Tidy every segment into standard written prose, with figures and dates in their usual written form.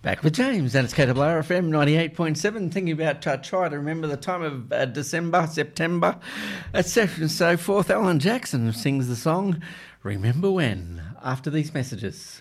Back with James, and it's KWRFM 98.7, thinking about try to remember the time of December, September, etc. and so forth. Alan Jackson sings the song Remember When, after these messages.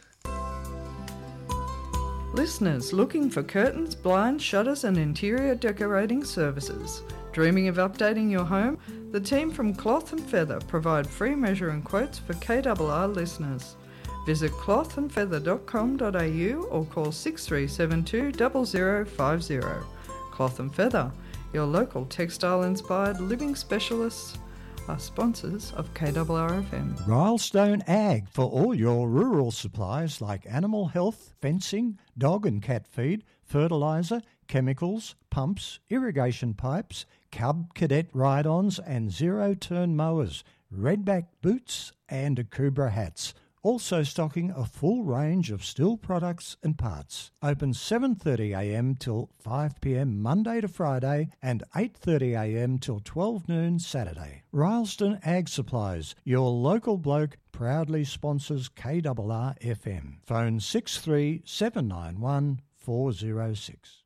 Listeners looking for curtains, blinds, shutters and interior decorating services. Dreaming of updating your home? The team from Cloth and Feather provide free measure and quotes for KRR listeners. Visit clothandfeather.com.au or call 6372 0050. Cloth and Feather, your local textile-inspired living specialists, are sponsors of KRRFM. Rylestone Ag for all your rural supplies like animal health, fencing, dog and cat feed, fertiliser, chemicals, pumps, irrigation pipes, Cub Cadet ride-ons and zero-turn mowers, redback boots and Akubra hats. Also stocking a full range of steel products and parts. Open 7:30am till 5pm Monday to Friday and 8:30am till 12 noon Saturday. Rylestone Ag Supplies, your local bloke, proudly sponsors KRR FM. Phone 63791 406.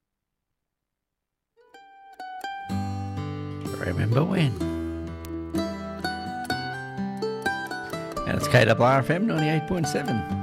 Remember When. And it's KRRFM 98.7.